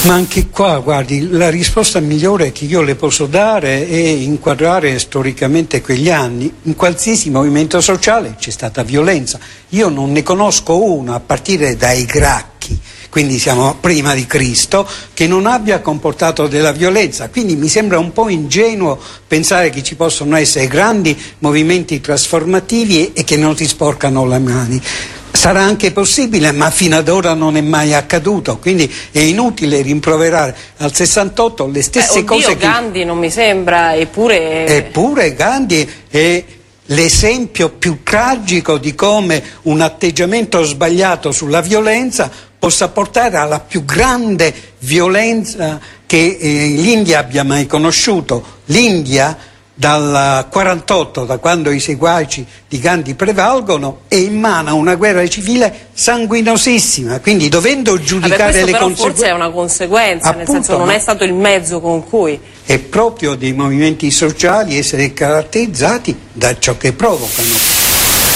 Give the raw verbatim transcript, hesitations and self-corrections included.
Ma anche qua, guardi, la risposta migliore che io le posso dare è inquadrare storicamente quegli anni. In qualsiasi movimento sociale c'è stata violenza. Io non ne conosco uno, a partire dai Gracchi, quindi siamo prima di Cristo, che non abbia comportato della violenza. Quindi mi sembra un po' ingenuo pensare che ci possono essere grandi movimenti trasformativi e che non si sporcano le mani. Sarà anche possibile, ma fino ad ora non è mai accaduto, quindi è inutile rimproverare al sessantotto le stesse eh, oddio, cose che... Gandhi non mi sembra, eppure... Eppure Gandhi è l'esempio più tragico di come un atteggiamento sbagliato sulla violenza possa portare alla più grande violenza che eh, l'India abbia mai conosciuto. L'India dal quarantotto, da quando i seguaci di Gandhi prevalgono, è in mano a una guerra civile sanguinosissima, quindi dovendo giudicare Vabbè, le però conseguenze... forse è una conseguenza, Appunto, nel senso non ma... è stato il mezzo con cui... È proprio dei movimenti sociali essere caratterizzati da ciò che provocano.